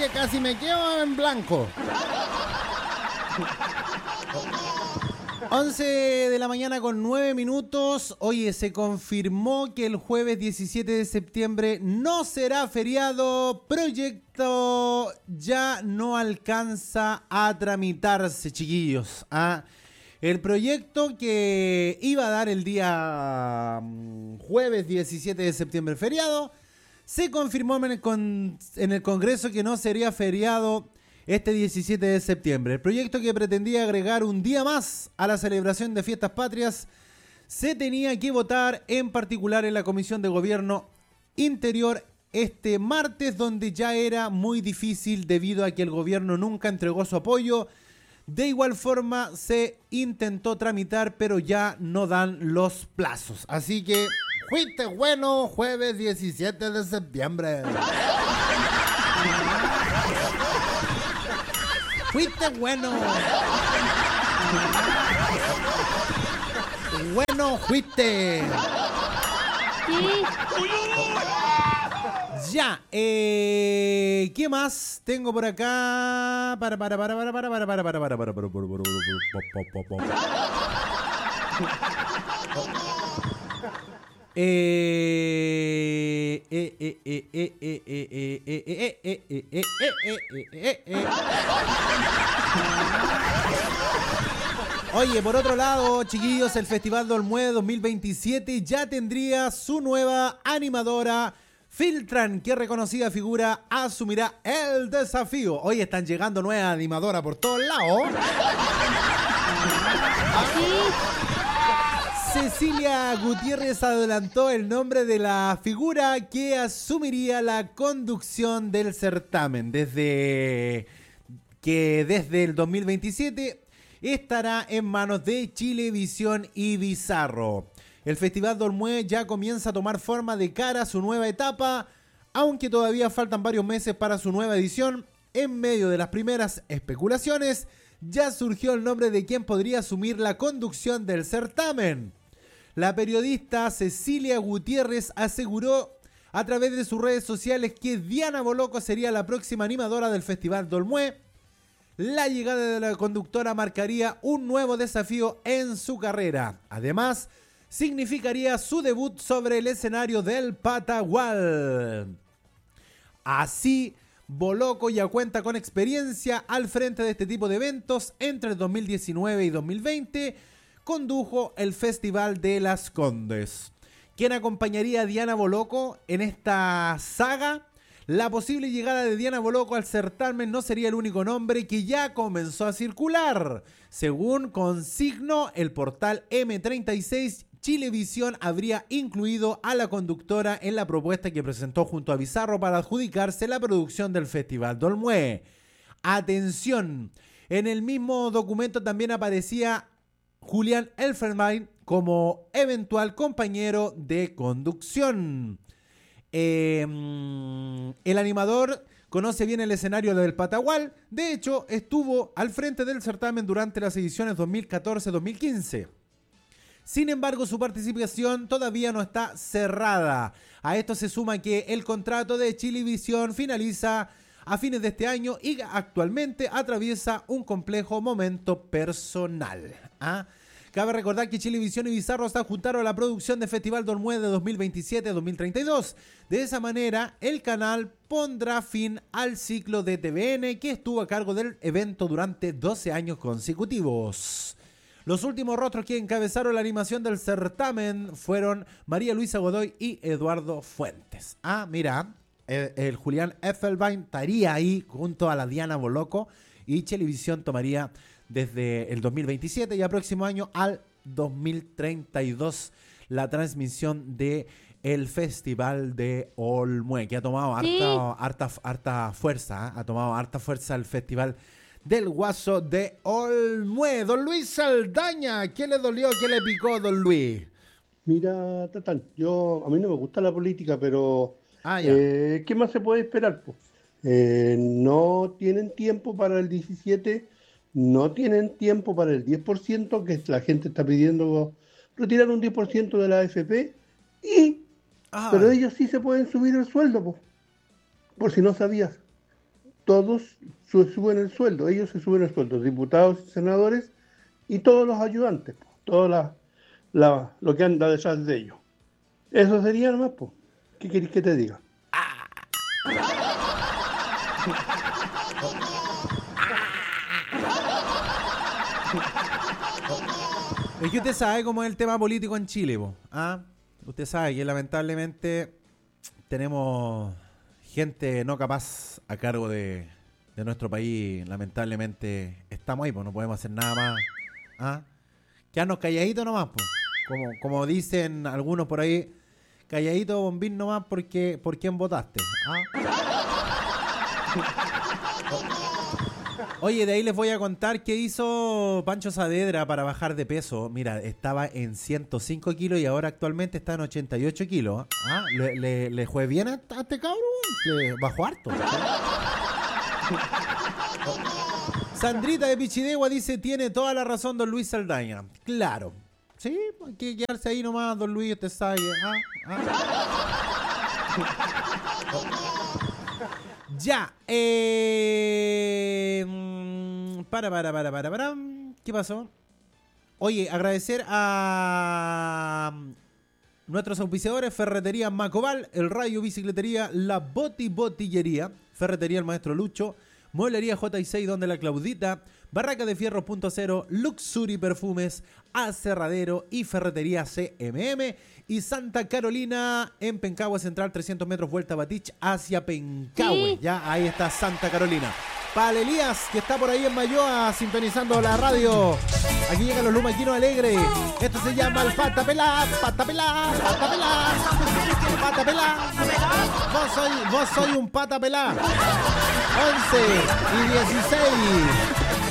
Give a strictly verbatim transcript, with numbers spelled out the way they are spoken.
Oye, casi me quedo en blanco. once de la mañana con nueve minutos. Oye, se confirmó que el jueves diecisiete de septiembre no será feriado. Proyecto ya no alcanza a tramitarse, chiquillos. ¿Ah? El proyecto que iba a dar el día um, jueves diecisiete de septiembre feriado, se confirmó en el, con, en el Congreso que no sería feriado este diecisiete de septiembre. El proyecto, que pretendía agregar un día más a la celebración de fiestas patrias, se tenía que votar en particular en la Comisión de Gobierno Interior este martes, donde ya era muy difícil debido a que el gobierno nunca entregó su apoyo. De igual forma se intentó tramitar, pero ya no dan los plazos. Así que, fuiste bueno, jueves diecisiete de septiembre. Fuiste bueno. Bueno, fuiste. Sí. Ya, eh, ¿qué más tengo por acá? Para, para, para, para, para, para, para, para, para, para, para, para, eh, eh, eh, eh, eh, eh, eh, eh, eh, eh, eh, eh, eh, eh, eh. Oye, por otro lado, chiquillos, el Festival de Olmué dos mil veintisiete ya tendría su nueva animadora. Filtran, que reconocida figura, asumirá el desafío. Hoy están llegando nuevas animadoras por todos lados. Cecilia Gutiérrez adelantó el nombre de la figura que asumiría la conducción del certamen. Desde que desde el dos mil veintisiete estará en manos de Chilevisión y Bizarro. El Festival de Olmué ya comienza a tomar forma de cara a su nueva etapa, aunque todavía faltan varios meses para su nueva edición. En medio de las primeras especulaciones, ya surgió el nombre de quien podría asumir la conducción del certamen. La periodista Cecilia Gutiérrez aseguró a través de sus redes sociales que Diana Boloco sería la próxima animadora del Festival de Olmué. La llegada de la conductora marcaría un nuevo desafío en su carrera. Además, significaría su debut sobre el escenario del Patagual. Así, Boloco ya cuenta con experiencia al frente de este tipo de eventos. Entre dos mil diecinueve y dos mil veinte condujo el Festival de las Condes. ¿Quién acompañaría a Diana Boloco en esta saga? La posible llegada de Diana Boloco al certamen no sería el único nombre que ya comenzó a circular. Según consignó el portal eme treinta y seis, Chilevisión habría incluido a la conductora en la propuesta que presentó junto a Bizarro para adjudicarse la producción del Festival de Olmué. Atención, en el mismo documento también aparecía Julián Elfenbein como eventual compañero de conducción. Eh, el animador conoce bien el escenario del Patagual. De hecho, estuvo al frente del certamen durante las ediciones dos mil catorce a dos mil quince. Sin embargo, su participación todavía no está cerrada. A esto se suma que el contrato de Chilevisión finaliza a fines de este año y actualmente atraviesa un complejo momento personal. ¿Ah? Cabe recordar que Chilevisión y Bizarro se juntaron a la producción del Festival de Olmué de dos mil veintisiete a dos mil treinta y dos. De esa manera, el canal pondrá fin al ciclo de T V N que estuvo a cargo del evento durante doce años consecutivos. Los últimos rostros que encabezaron la animación del certamen fueron María Luisa Godoy y Eduardo Fuentes. Ah, mira, el, el Julián Effelbein estaría ahí junto a la Diana Boloco y Chilevisión tomaría desde el dos mil veintisiete y al próximo año al dos mil treinta y dos la transmisión de el Festival de Olmué, que ha tomado Sí. harta, harta, harta fuerza, ¿eh? ha tomado harta fuerza el Festival del Guaso de Olmué. Don Luis Saldaña, ¿qué le dolió, qué le picó, don Luis? Mira, Tatán, yo, a mí no me gusta la política, pero Ah, ya. eh, ¿qué más se puede esperar, po? Eh, no tienen tiempo para el diecisiete, no tienen tiempo para el diez por ciento, que la gente está pidiendo retirar un diez por ciento de la A F P, y, Ah, pero ellos sí se pueden subir el sueldo, po, por si no sabías. todos su- suben el sueldo, ellos se suben el sueldo, diputados y senadores y todos los ayudantes, po, todo la, la- lo que anda detrás de ellos. Eso sería nomás, pues. ¿Qué querés que te diga? Es que usted sabe cómo es el tema político en Chile, po, ¿ah? Usted sabe que lamentablemente tenemos gente no capaz a cargo de, de nuestro país. Lamentablemente estamos ahí, pues no podemos hacer nada más. ¿Ah? Quedarnos calladitos nomás, pues. Como, como dicen algunos por ahí, calladito bombín nomás porque por quién votaste. ¿Ah? Oye, de ahí les voy a contar qué hizo Pancho Saavedra para bajar de peso. Mira, estaba en ciento cinco kilos y ahora actualmente está en ochenta y ocho kilos. ¿Ah? Le, le, le fue bien a, a este cabrón. Le bajó harto. ¿Sí? Sandrita de Pichidegua dice, tiene toda la razón don Luis Saldaña. Claro. Sí, hay que quedarse ahí nomás, don Luis, usted sabe. ¿Ah? ¿Ah? Ya. Eh, para, para, para, para, para. ¿Qué pasó? Oye, agradecer a nuestros auspiciadores, Ferretería Macobal, El Rayo Bicicletería, La Boti Botillería, Ferretería El Maestro Lucho, Mueblería J y seis, donde la Claudita, Barraca de Fierro punto cero, Luxury Perfumes, Aserradero y Ferretería C M M. Y Santa Carolina en Pencahue Central, trescientos metros, vuelta a Batich hacia Pencahue. Sí. Ya, ahí está Santa Carolina. Para Elías, que está por ahí en Mayoa sintonizando la radio. Aquí llegan los lumaquinos alegres. Esto se llama el Pata Pelá, Pata Pelá, Pata Pelá, Pata Pelá. Vos soy, vos soy un Pata Pelá. once y dieciséis.